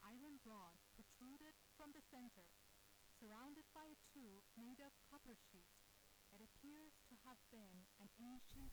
iron rod protruded from the center, surrounded by a tube made of copper sheet. It appears to have been an ancient